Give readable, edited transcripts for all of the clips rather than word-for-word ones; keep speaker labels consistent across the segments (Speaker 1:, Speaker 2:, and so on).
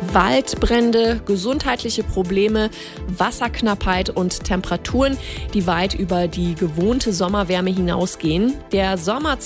Speaker 1: Waldbrände, gesundheitliche Probleme, Wasserknappheit und Temperaturen, die weit über die gewohnte Sommerwärme hinausgehen. Der Sommer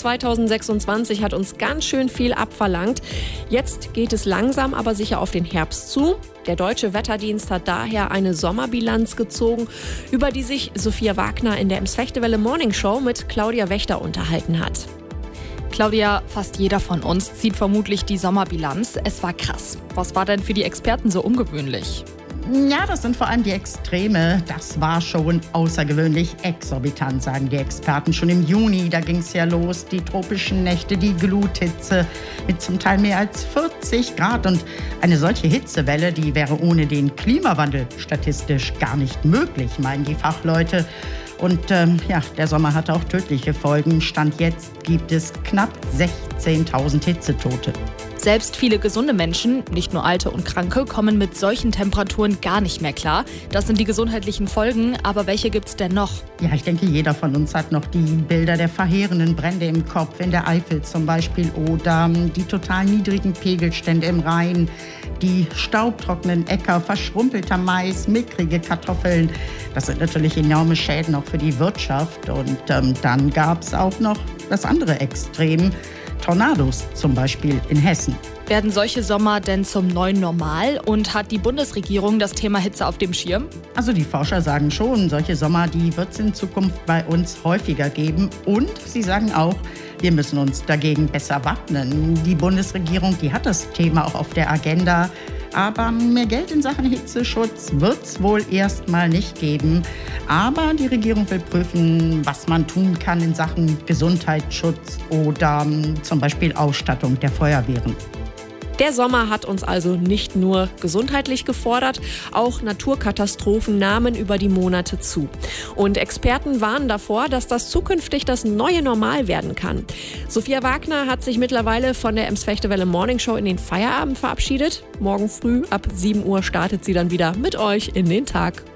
Speaker 1: 2026 hat uns ganz schön viel abverlangt. Jetzt geht es langsam, aber sicher auf den Herbst zu. Der Deutsche Wetterdienst hat daher eine Sommerbilanz gezogen, über die sich Sophia Wagner in der Ems-Fechtewelle Morning Show mit Claudia Wächter unterhalten hat.
Speaker 2: Claudia, fast jeder von uns zieht vermutlich die Sommerbilanz. Es war krass. Was war denn für die Experten so ungewöhnlich?
Speaker 3: Ja, das sind vor allem die Extreme. Das war schon außergewöhnlich exorbitant, sagen die Experten. Schon im Juni, da ging es ja los. Die tropischen Nächte, die Gluthitze mit zum Teil mehr als 40 Grad. Und eine solche Hitzewelle, die wäre ohne den Klimawandel statistisch gar nicht möglich, meinen die Fachleute. Und der Sommer hatte auch tödliche Folgen. Stand jetzt gibt es knapp 16.000 Hitzetote.
Speaker 2: Selbst viele gesunde Menschen, nicht nur Alte und Kranke, kommen mit solchen Temperaturen gar nicht mehr klar. Das sind die gesundheitlichen Folgen, aber welche gibt's denn noch?
Speaker 3: Ja, ich denke, jeder von uns hat noch die Bilder der verheerenden Brände im Kopf, in der Eifel zum Beispiel, oder die total niedrigen Pegelstände im Rhein, die staubtrockenen Äcker, verschrumpelter Mais, mickrige Kartoffeln. Das sind natürlich enorme Schäden auch für die Wirtschaft. Und dann gab es auch noch das andere Extrem, Tornados zum Beispiel in Hessen.
Speaker 2: Werden solche Sommer denn zum neuen Normal und hat die Bundesregierung das Thema Hitze auf dem Schirm?
Speaker 3: Also die Forscher sagen schon, solche Sommer, die wird es in Zukunft bei uns häufiger geben. Und sie sagen auch, wir müssen uns dagegen besser wappnen. Die Bundesregierung, die hat das Thema auch auf der Agenda. Aber mehr Geld in Sachen Hitzeschutz wird es wohl erstmal nicht geben. Aber die Regierung will prüfen, was man tun kann in Sachen Gesundheitsschutz oder zum Beispiel Ausstattung der Feuerwehren.
Speaker 1: Der Sommer hat uns also nicht nur gesundheitlich gefordert, auch Naturkatastrophen nahmen über die Monate zu. Und Experten warnen davor, dass das zukünftig das neue Normal werden kann. Sophia Wagner hat sich mittlerweile von der Ems-Fechtewelle Morning Show in den Feierabend verabschiedet. Morgen früh ab 7 Uhr startet sie dann wieder mit euch in den Tag.